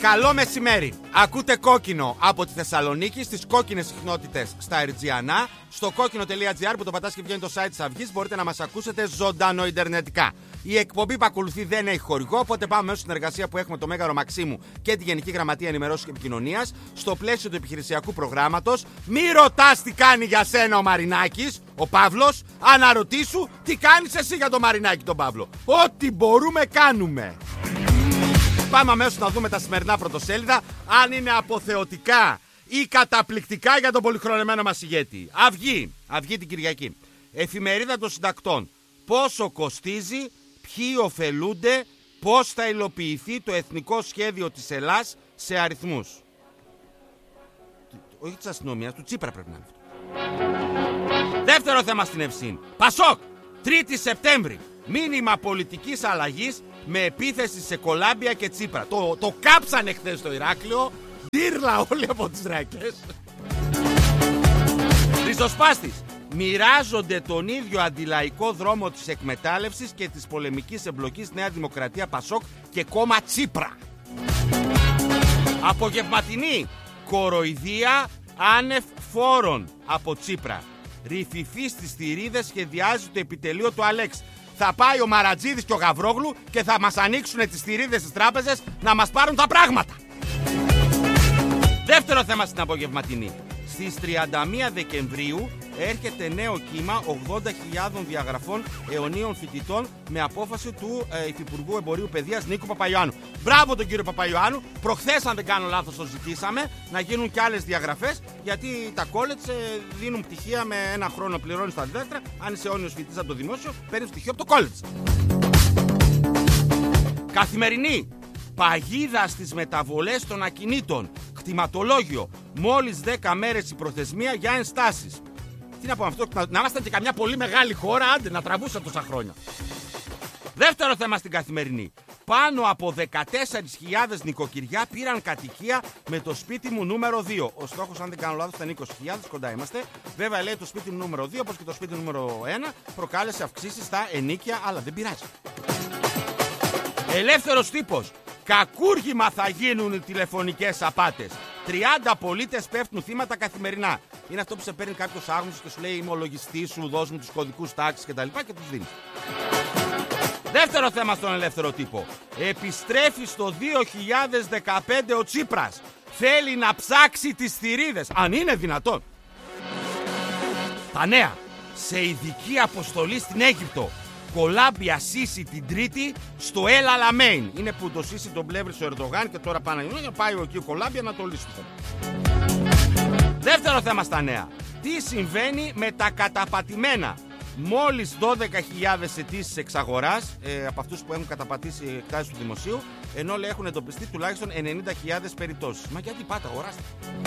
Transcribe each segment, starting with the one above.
Καλό μεσημέρι. Ακούτε Κόκκινο από τη Θεσσαλονίκη στις κόκκινες συχνότητες στα Ερτζιανά. Στο κόκκινο.gr που το πατάς και βγαίνει το site της Αυγής μπορείτε να μας ακούσετε ζωντανό ιντερνετικά. Η εκπομπή που ακολουθεί δεν έχει χορηγό, οπότε πάμε μέσα στην εργασία που έχουμε το Μέγαρο Μαξίμου και τη Γενική Γραμματεία Ενημερώσεως και Επικοινωνίας στο πλαίσιο του επιχειρησιακού προγράμματος. Μη ρωτάς τι κάνει για σένα ο Μαρινάκης, ο Παύλος, αναρωτήσου τι κάνεις εσύ για τον Μαρινάκη τον Παύλο. Ό,τι μπορούμε κάνουμε. Πάμε αμέσως να δούμε τα σημερινά πρωτοσέλιδα, αν είναι αποθεωτικά ή καταπληκτικά για τον πολυχρονεμένο μας ηγέτη. Αυγή την Κυριακή. Εφημερίδα των συντακτών. Πόσο κοστίζει, ποιοι ωφελούνται, πώς θα υλοποιηθεί το εθνικό σχέδιο της Ελλάς σε αριθμούς. Όχι της αστυνομίας, του Τσίπρα πρέπει να είναι αυτό. Δεύτερο θέμα στην Ευσύν. Πασόκ, 3η Σεπτέμβρη. Μήνυμα πολιτικής αλλαγής με επίθεση σε Κολάμπια και Τσίπρα. Το κάψανε χθες στο Ηράκλειο. Ντύρλα όλοι από τις ρακές. Ριζοσπάστης. Μοιράζονται τον ίδιο αντιλαϊκό δρόμο της εκμετάλλευσης και της πολεμικής εμπλοκής Νέα Δημοκρατία, Πασόκ και κόμμα Τσίπρα. Απογευματινή. Κοροϊδία άνευ φόρων από Τσίπρα. Ρυφηφή στις θηρίδες σχεδιάζει το επιτελείο του Αλέξη. Θα πάει ο Μαρατζίδης και ο Γαβρόγλου και θα μας ανοίξουν τις θηρίδες στις τράπεζες να μας πάρουν τα πράγματα. Δεύτερο θέμα στην απογευματινή. Στις 31 Δεκεμβρίου έρχεται νέο κύμα 80.000 διαγραφών αιωνίων φοιτητών με απόφαση του Υφυπουργού Εμπορίου Παιδείας Νίκου Παπαϊωάννου. Μπράβο τον κύριο Παπαϊωάννου. Προχθές, αν δεν κάνω λάθος, το ζητήσαμε να γίνουν και άλλες διαγραφές, γιατί τα κόλετς δίνουν πτυχία με ένα χρόνο πληρώνεις τα διδάκτρα. Αν είσαι αιώνιος φοιτητής από το δημόσιο, παίρνεις πτυχίο από το κόλετς. Καθημερινή. Παγίδα στις μεταβολές των ακινήτων. Κτηματολόγιο. Μόλις 10 μέρες η προθεσμία για ενστάσεις. Τι να πω αυτό, να ήμασταν και καμιά πολύ μεγάλη χώρα, άντε να τραβούσα τόσα χρόνια. Δεύτερο θέμα στην Καθημερινή. Πάνω από 14.000 νοικοκυριά πήραν κατοικία με το σπίτι μου νούμερο 2. Ο στόχος, αν δεν κάνω λάθος, ήταν 20.000, κοντά είμαστε. Βέβαια, λέει το σπίτι μου νούμερο 2, όπως και το σπίτι νούμερο 1, προκάλεσε αυξήσεις στα ενοίκια, αλλά δεν πειράζει. Ελεύθερος τύπος. Κακούργημα θα γίνουν οι τηλεφωνικές απάτες. 30 πολίτες πέφτουν θύματα καθημερινά. Είναι αυτό που σε παίρνει κάποιος άγνωστος και σου λέει είμαι ο λογιστής σου, δώσ' μου τους κωδικούς τάξης κτλ. Και τους δίνει. Δεύτερο θέμα στον ελεύθερο τύπο. Επιστρέφει στο 2015 ο Τσίπρας. Θέλει να ψάξει τις θηρίδες. Αν είναι δυνατόν. Τα νέα. Σε ειδική αποστολή στην Αίγυπτο. Κολάμπια Σίση την Τρίτη στο El Alamein. Είναι που το Σίση τον πλεύρισε ο Ερντογάν και τώρα πάει εκεί ο Κολάμπια να το λύσει. Δεύτερο θέμα στα νέα. Τι συμβαίνει με τα καταπατημένα. Μόλις 12.000 αιτήσεις εξαγοράς από αυτούς που έχουν καταπατήσει εκτάσεις του δημοσίου, ενώ λέει έχουν εντοπιστεί τουλάχιστον 90.000 περιπτώσεις. Μα γιατί πάτε, αγοράστε.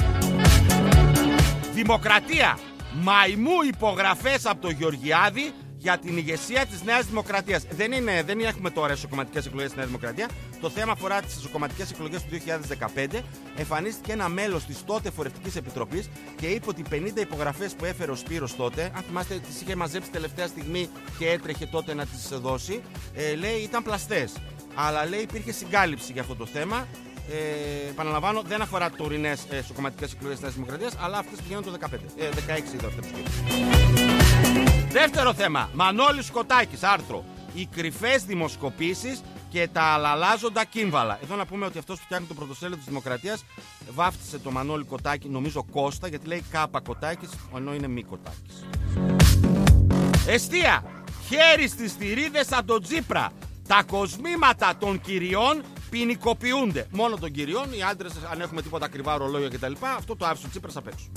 Δημοκρατία. Μαϊμού υπογραφές από το Γεωργιάδη για την ηγεσία της Νέας Δημοκρατίας. Δεν έχουμε τώρα εσωκομματικές εκλογές στη Νέα Δημοκρατία. Το θέμα αφορά τις εσωκομματικές εκλογές του 2015. Εμφανίστηκε ένα μέλος της τότε Φορευτικής Επιτροπής και είπε ότι 50 υπογραφές που έφερε ο Σπύρος τότε, αν θυμάστε, τις είχε μαζέψει τελευταία στιγμή και έτρεχε τότε να τις δώσει, λέει ήταν πλαστές. Αλλά λέει υπήρχε συγκάλυψη για αυτό το θέμα. Επαναλαμβάνω, δεν αφορά τωρινές εσωκομματικές εκλογές της Νέας Δημοκρατίας, αλλά αυτές πηγαίνουν το 16 είδα αυτές που. Δεύτερο θέμα. Μανώλης Κοτάκης, άρθρο. Οι κρυφές δημοσκοπήσεις και τα αλαλάζοντα κύμβαλα. Εδώ να πούμε ότι αυτός που φτιάχνει το πρωτοσέλιδο της Δημοκρατίας βάφτισε το Μανώλη Κοτάκη, νομίζω Κώστα, γιατί λέει Κάπα Κοτάκης, ενώ είναι μη Κοτάκης. Εστία. Χέρι στις θηρίδες από τον Τσίπρα. Τα κοσμήματα των κυριών ποινικοποιούνται. Μόνο των κυριών, οι άντρες, αν έχουμε τίποτα ακριβά ρολόγια κτλ. Αυτό το άφησε ο Τσίπρας απ' έξω.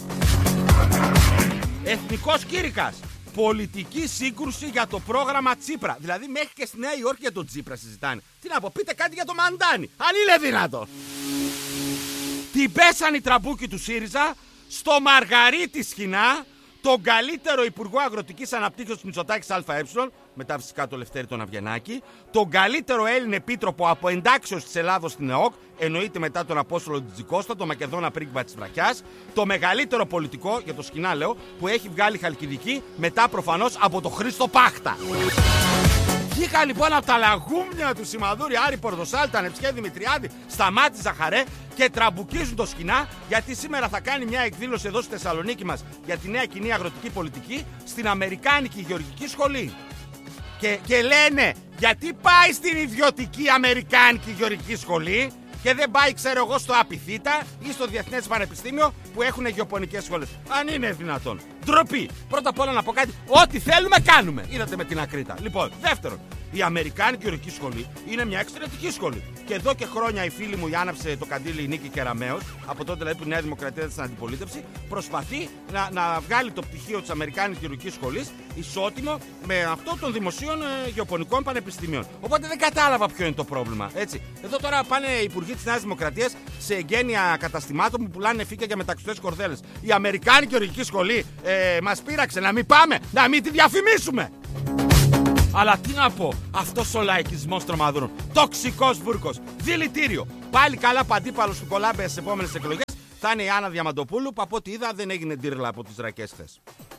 Εθνικός κήρυκας. Πολιτική σύγκρουση για το πρόγραμμα Τσίπρα. Δηλαδή, μέχρι και στη Νέα Υόρκη για τον Τσίπρα συζητάνε. Τι να πω, πείτε κάτι για το Μαντάνι. Αν είναι δυνατό. Την πέσαν οι τραμπούκοι του ΣΥΡΙΖΑ στο Μαργαρίτη Σχοινά, τον καλύτερο Υπουργό Αγροτικής Αναπτύξεως Μητσοτάκης ΑΕ, μετά φυσικά το Λευτέρη τον Αβγενάκη, τον καλύτερο Έλλην επίτροπο από εντάξεως της Ελλάδος στην ΕΟΚ, εννοείται μετά τον Απόστολο Τζικώστα, τον Μακεδόνα πρίγκιπα της Βρακιάς, το μεγαλύτερο πολιτικό, για το Σχοινά λέω, που έχει βγάλει Χαλκιδική, μετά προφανώς από το Χρήστο Πάχτα. Βγήκα λοιπόν από τα λαγούμια του Σιμαδούρη, Άρη Πορδοσάλτα, Νεψιέ Δημητριάδη, Σταμάτη Ζαχαρέ και τραμπουκίζουν το σκηνά, γιατί σήμερα θα κάνει μια εκδήλωση εδώ στη Θεσσαλονίκη μας για τη νέα κοινή αγροτική πολιτική στην Αμερικάνικη Γεωργική Σχολή. Και λένε, γιατί πάει στην ιδιωτική Αμερικάνικη Γεωργική Σχολή και δεν πάει, ξέρω εγώ, στο Απιθύτα ή στο Διεθνές Πανεπιστήμιο που έχουν γεωπονικές σχολές? Αν είναι δυνατόν. Ντροπή. Πρώτα απ' όλα να πω κάτι. Ό,τι θέλουμε κάνουμε. Είδατε με την Ακρίτα. Λοιπόν, δεύτερον, η Αμερικάνικη Γεωργική Σχολή είναι μια εξαιρετική σχολή. Και εδώ και χρόνια η φίλη μου, η άναψε το καντήλι η Νίκη Κεραμέως, από τότε δηλαδή που η Νέα Δημοκρατία ήταν στην αντιπολίτευση, προσπαθεί να βγάλει το πτυχίο της Αμερικάνικης Γεωργικής Σχολής ισότιμο με αυτό των δημοσίων γεωπονικών πανεπιστημίων. Οπότε δεν κατάλαβα ποιο είναι το πρόβλημα. Έτσι. Εδώ τώρα πάνε οι υπουργοί της Νέας Δημοκρατίας σε εγγένεια καταστημάτων που πουλάνε φύκια για μεταξωτές κορδέλες. Η Αμερικάνικη Γεωργική Σχολή μας πείραξε να μην πάμε, να μην τη διαφημίσουμε. Αλλά τι να πω, αυτός ο λαϊκισμός τρομαδούρων, τοξικός βούρκος, δηλητήριο. Πάλι καλά παντίπαλος του Κολάμπε στις επόμενες εκλογές θα είναι η Άννα Διαμαντοπούλου, που από ό,τι είδα δεν έγινε ντύρλα από τις ρακές χθες.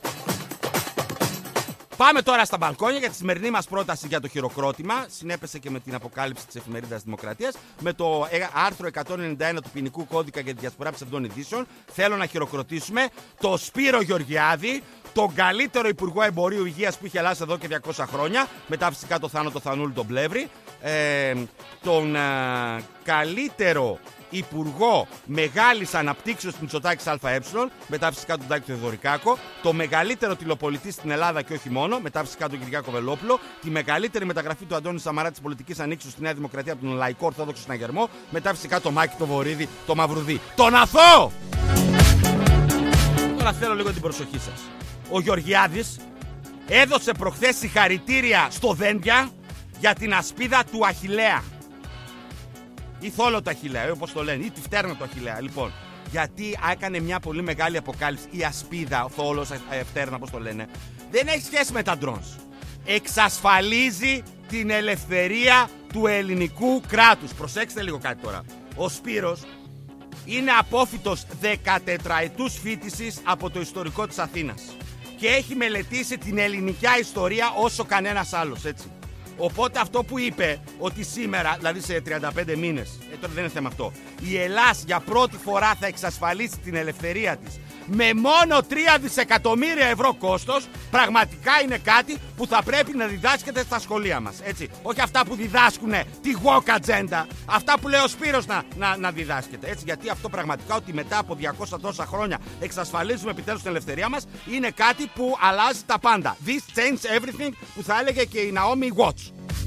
Πάμε τώρα στα μπαλκόνια για τη σημερινή μας πρόταση για το χειροκρότημα. Συνέπεσε και με την αποκάλυψη της εφημερίδας Δημοκρατίας. Με το άρθρο 191 του ποινικού κώδικα για τη διασπορά ψευδών ειδήσεων. Θέλω να χειροκροτήσουμε το Σπύρο Γεωργιάδη, τον καλύτερο Υπουργό Εμπορίου Υγείας που είχε Ελλάδα εδώ και 200 χρόνια. Μετά φυσικά το Θάνο το Θανούλη τον Πλεύρη. Τον καλύτερο Υπουργό Μεγάλης Αναπτύξεως Μητσοτάκης ΑΕ, μετά φυσικά τον Τάκη Θεοδωρικάκο, το μεγαλύτερο τηλεοπολιτή στην Ελλάδα και όχι μόνο, μετά φυσικά τον Κυριάκο Βελόπουλο, τη μεγαλύτερη μεταγραφή του Αντώνη Σαμαρά της πολιτικής ανοίξεως στη Νέα Δημοκρατία από τον Λαϊκό Ορθόδοξο Συναγερμό, μετά φυσικά το Μάκη, το Βορίδη, το Μαυρουδί. Τον αθώο! Τώρα θέλω λίγο την προσοχή σας. Ο Γεωργιάδης έδωσε προχθές συγχαρητήρια στο Δένδια για την ασπίδα του Αχιλλέα. Ή θόλο του Αχιλλέα, όπως το λένε, ή τη φτέρνα του Αχιλλέα. Λοιπόν, γιατί έκανε μια πολύ μεγάλη αποκάλυψη. Η ασπίδα, ο θόλος, φτέρνα, όπως το λένε, δεν έχει σχέση με τα drones. Εξασφαλίζει την ελευθερία του ελληνικού κράτους. Προσέξτε λίγο κάτι τώρα. Ο Σπύρος είναι απόφοιτος 14ετούς φοιτησης από το ιστορικό της Αθήνας και έχει μελετήσει την ελληνική ιστορία όσο κανένας άλλος, έτσι. Οπότε αυτό που είπε, ότι σήμερα, δηλαδή σε 35 μήνες, τώρα δεν είναι θέμα αυτό, η Ελλάς για πρώτη φορά θα εξασφαλίσει την ελευθερία της με μόνο 3 δισεκατομμύρια ευρώ κόστος, πραγματικά είναι κάτι που θα πρέπει να διδάσκεται στα σχολεία μας, έτσι. Όχι αυτά που διδάσκουν τη woke agenda, αυτά που λέει ο Σπύρος να διδάσκεται, έτσι. Γιατί αυτό πραγματικά, ότι μετά από 200 τόσα χρόνια εξασφαλίζουμε επιτέλους την ελευθερία μας, είναι κάτι που αλλάζει τα πάντα. This changes everything, που θα έλεγε και η Naomi Watts.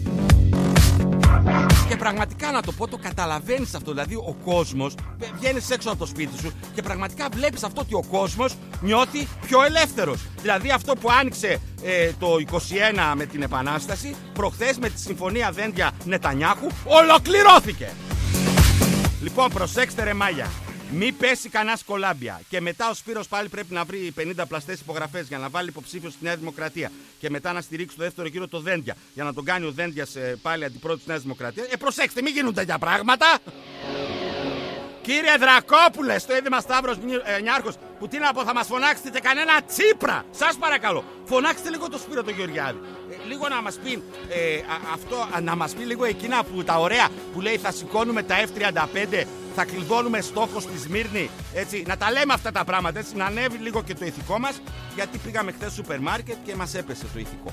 Και πραγματικά να το πω, το καταλαβαίνεις αυτό. Δηλαδή ο κόσμος, βγαίνεις έξω από το σπίτι σου και πραγματικά βλέπεις αυτό, ότι ο κόσμος νιώθει πιο ελεύθερος. Δηλαδή αυτό που άνοιξε το 21 με την Επανάσταση, προχθές με τη συμφωνία Δένδια Νετανιάχου ολοκληρώθηκε. Λοιπόν, προσέξτε ρε μάγια. Μη πέσει κανένα κολάμπια. Και μετά ο Σπύρος πάλι πρέπει να βρει 50 πλαστές υπογραφές για να βάλει υποψήφιο στη Νέα Δημοκρατία. Και μετά να στηρίξει το δεύτερο γύρο το Δένδια. Για να τον κάνει ο Δένδιας πάλι αντιπρόεδρος της Νέας Δημοκρατίας. Προσέξτε, μην γίνουν τέτοια πράγματα. Κύριε Δρακόπουλε, στο Ίδρυμα Σταύρος Νιάρχος, που τι να πω, θα μας φωνάξετε και κανένα Τσίπρα. Σας παρακαλώ, φωνάξτε λίγο το Σπύρο το Γεωργιάδη. Λίγο να μας πει να μας πει λίγο εκείνα που τα ωραία που λέει θα σηκώνουμε τα F-35, θα κλειδώνουμε στόχο στη Σμύρνη, έτσι. Να τα λέμε αυτά τα πράγματα, έτσι. Να ανέβει λίγο και το ηθικό μας, γιατί πήγαμε χθες στο σούπερ μάρκετ και μας έπεσε το ηθικό.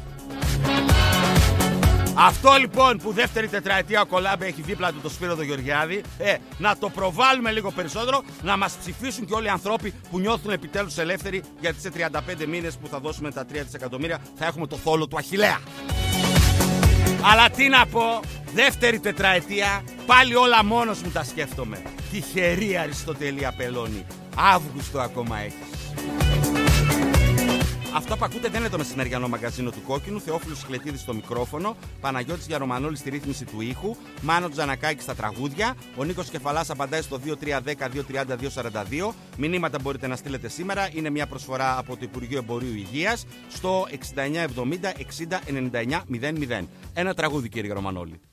Αυτό λοιπόν που δεύτερη τετραετία ο Κολάμπε έχει δίπλα του το Σπύρο το Γεωργιάδη, να το προβάλλουμε λίγο περισσότερο, να μας ψηφίσουν και όλοι οι ανθρώποι που νιώθουν επιτέλους ελεύθεροι, γιατί σε 35 μήνες που θα δώσουμε τα 3 δισεκατομμύρια θα έχουμε το θόλο του Αχιλλέα. Αλλά τι να πω, δεύτερη τετραετία, πάλι όλα μόνος μου τα σκέφτομαι. Τυχερή Αριστοτέλη Απελώνη, Αύγουστο ακόμα έχεις. Αυτό που ακούτε δεν είναι το μεσημεριανό μαγκαζίνο του Κόκκινου. Θεόφιλος Σιχλετίδης στο μικρόφωνο, Παναγιώτης Γιαρομανόλης στη ρύθμιση του ήχου, Μάνο Τζανακάκη στα τραγούδια, ο Νίκος Κεφαλάς απαντάει στο 2310-230-242. Μηνύματα μπορείτε να στείλετε σήμερα. Είναι μια προσφορά από το Υπουργείο Εμπορίου Υγείας στο 6970 60 99 00. Ένα τραγούδι, κύριε Γιαρομανόλη.